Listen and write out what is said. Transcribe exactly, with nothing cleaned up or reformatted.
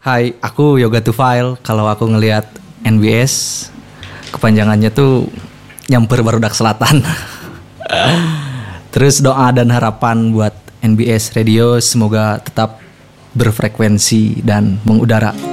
Hai, aku Yoga Tufail. Kalau aku ngelihat N B S, kepanjangannya tuh nyamper Barudak Selatan. Terus doa dan harapan buat N B S Radio semoga tetap berfrekuensi dan mengudara.